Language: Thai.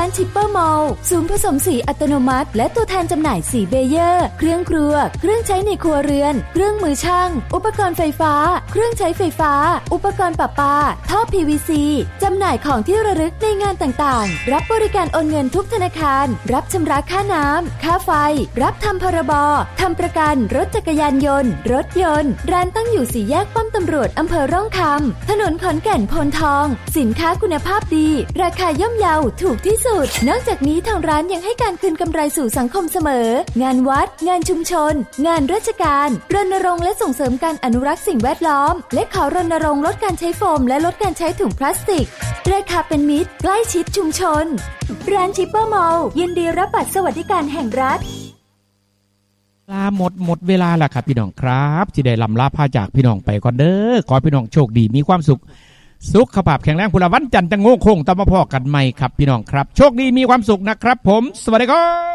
านชิปเปอร์มอลล์ศูนย์ผสมสีอัตโนมัติและตัวแทนจำหน่ายสีเบเยอร์เครื่องครัวเครื่องใช้ในครัวเรือนเครื่องมือช่างอุปกรณ์ไฟฟ้าเครื่องใช้ไฟฟ้าอุปกรณ์ประปาท่อ PVC จำหน่ายของที่ระลึกในงานต่างๆรับบริการโอนเงินทุกธนาคารรับชำระค่าน้ำค่าไฟรับทำพรบทำประกันรถจักรยานยนต์รถยนต์ร้านตั้งอยู่สี่แยกป้อมตำรวจอำเภอร่องคำถนนขอนแก่นพลทองสินค้าคุณภาพดีราคาย่อมเยาถูกที่สุดนอกจากนี้ทางร้านยังให้การคืนกำไรสู่สังคมเสมองานวัดงานชุมชนงานราชการรณรงค์และส่งเสริมการอนุรักษ์สิ่งแวดล้อมและขอรณรงค์ลดการใช้โฟมและลดการใช้ถุงพลาสติกราคาเป็นมิตรใกล้ชิดชุมชนร้านชิปเปอร์มอลล์ยินดีรับบัตรสวัสดิการแห่งรัฐหมดเวลาแล้วครับพี่น้องครับที่ได้ลำลาพาจากพี่น้องไปก่อนเด้อขอพี่น้องโชคดีมีความสุขสุขภาพแข็งแรงพุละวันจันทร์จะโง่คงตามมาพอกันใหม่ครับพี่น้องครับโชคดีมีความสุขนะครับผมสวัสดีครับ